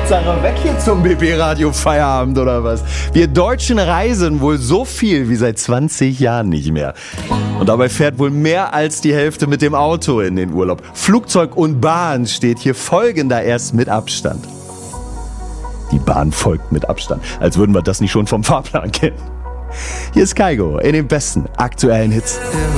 Hauptsache weg hier zum BB-Radio Feierabend oder was? Wir Deutschen reisen wohl so viel wie seit 20 Jahren nicht mehr. Und dabei fährt wohl mehr als die Hälfte mit dem Auto in den Urlaub. Flugzeug und Bahn steht hier folgender erst mit Abstand. Die Bahn folgt mit Abstand, als würden wir das nicht schon vom Fahrplan kennen. Hier ist Kaigo in den besten aktuellen Hits.